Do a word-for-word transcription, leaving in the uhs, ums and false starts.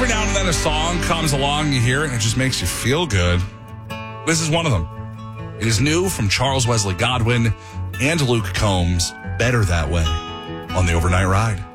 every now and then a song comes along, you hear it, and it just makes you feel good. This is one of them. It is new from Charles Wesley Godwin and Luke Combs, Better That Way, on the Overnight Ride.